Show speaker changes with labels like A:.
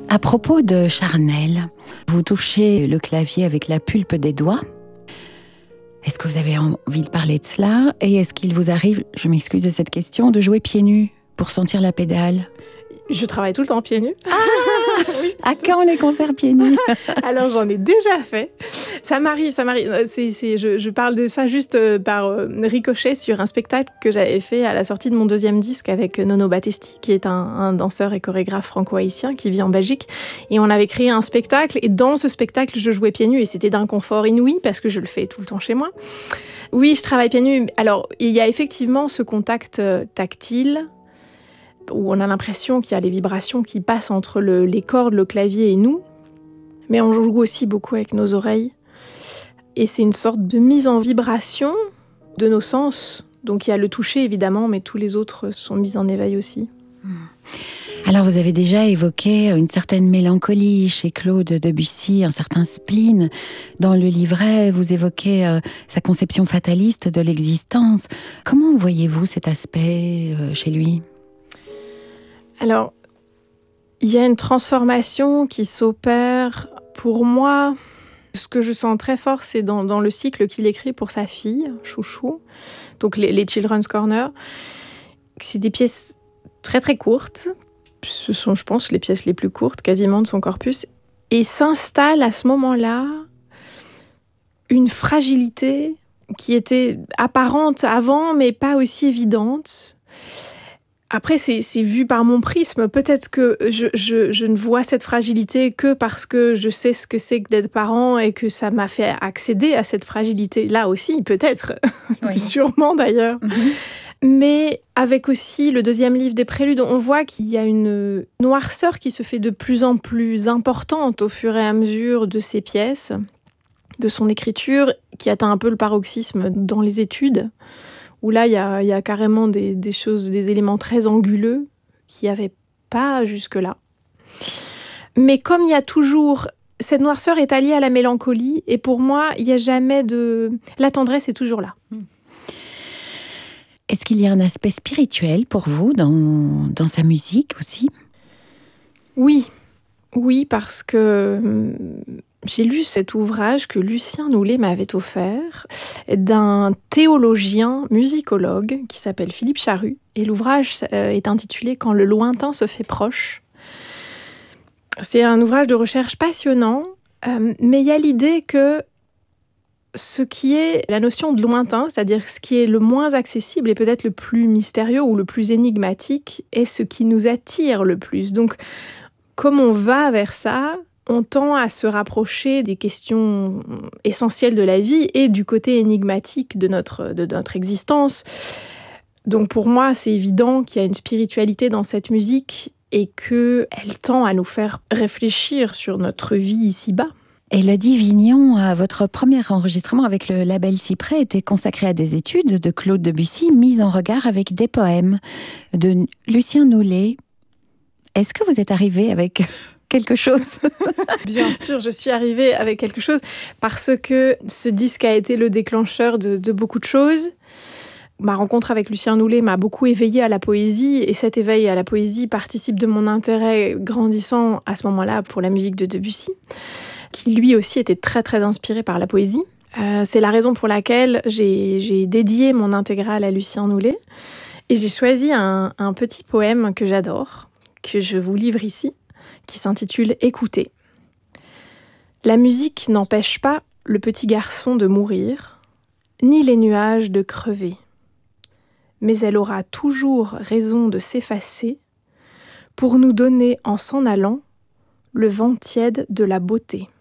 A: À propos de charnel, vous touchez le clavier avec la pulpe des doigts. Est-ce que vous avez envie de parler de cela? Et est-ce qu'il vous arrive, je m'excuse de cette question, de jouer pieds nus pour sentir la pédale?
B: Je travaille tout le temps pieds nus.
A: Oui, à quand les concerts pieds nus?
B: Alors j'en ai déjà fait. Ça m'arrive. Je parle de ça juste par ricochet sur un spectacle que j'avais fait à la sortie de mon 2e disque avec Nono Battesti, qui est un danseur et chorégraphe franco-haïtien qui vit en Belgique. Et on avait créé un spectacle, et dans ce spectacle, je jouais pieds nus, et c'était d'un confort inouï, parce que je le fais tout le temps chez moi. Oui, je travaille pieds nus. Alors, il y a effectivement ce contact tactile, où on a l'impression qu'il y a les vibrations qui passent entre les cordes, le clavier et nous. Mais on joue aussi beaucoup avec nos oreilles. Et c'est une sorte de mise en vibration de nos sens. Donc il y a le toucher évidemment, mais tous les autres sont mis en éveil aussi.
A: Alors vous avez déjà évoqué une certaine mélancolie chez Claude Debussy, un certain spleen. Dans le livret, vous évoquez sa conception fataliste de l'existence. Comment voyez-vous cet aspect chez lui ?
B: Alors, il y a une transformation qui s'opère. Pour moi, ce que je sens très fort, c'est dans le cycle qu'il écrit pour sa fille, Chouchou, donc les Children's Corner. C'est des pièces très très courtes. Ce sont, je pense, les pièces les plus courtes quasiment de son corpus. Et s'installe à ce moment-là une fragilité qui était apparente avant, mais pas aussi évidente. Après, c'est vu par mon prisme. Peut-être que je ne vois cette fragilité que parce que je sais ce que c'est que d'être parent et que ça m'a fait accéder à cette fragilité-là aussi, peut-être. Oui. Sûrement d'ailleurs. Mm-hmm. Mais avec aussi le 2e livre des Préludes, on voit qu'il y a une noirceur qui se fait de plus en plus importante au fur et à mesure de ses pièces, de son écriture, qui atteint un peu le paroxysme dans les études. Où là, il y a carrément des choses, des éléments très anguleux qu'il n'y avait pas jusque-là. Mais comme il y a toujours... Cette noirceur est alliée à la mélancolie, et pour moi, il n'y a jamais de... La tendresse est toujours là.
A: Est-ce qu'il y a un aspect spirituel pour vous dans sa musique aussi ?
B: Oui, parce que... J'ai lu cet ouvrage que Lucien Noulet m'avait offert d'un théologien musicologue qui s'appelle Philippe Charus. Et l'ouvrage est intitulé « Quand le lointain se fait proche ». C'est un ouvrage de recherche passionnant, mais il y a l'idée que ce qui est la notion de lointain, c'est-à-dire ce qui est le moins accessible et peut-être le plus mystérieux ou le plus énigmatique, est ce qui nous attire le plus. Donc, comme on va vers ça, on tend à se rapprocher des questions essentielles de la vie et du côté énigmatique de notre existence. Donc pour moi, c'est évident qu'il y a une spiritualité dans cette musique et qu'elle tend à nous faire réfléchir sur notre vie ici-bas.
A: Élodie Vignon, votre premier enregistrement avec le label Cyprès était consacré à des études de Claude Debussy mises en regard avec des poèmes de Lucien Noulet. Est-ce que vous êtes arrivé avec... quelque chose?
B: Bien sûr, je suis arrivée avec quelque chose parce que ce disque a été le déclencheur de beaucoup de choses. Ma rencontre avec Lucien Noulet m'a beaucoup éveillée à la poésie et cet éveil à la poésie participe de mon intérêt grandissant à ce moment-là pour la musique de Debussy, qui lui aussi était très très inspiré par la poésie. C'est la raison pour laquelle j'ai dédié mon intégrale à Lucien Noulet et j'ai choisi un petit poème que j'adore, que je vous livre ici, qui s'intitule « Écoutez ». La musique n'empêche pas le petit garçon de mourir, ni les nuages de crever. Mais elle aura toujours raison de s'effacer pour nous donner, en s'en allant, le vent tiède de la beauté.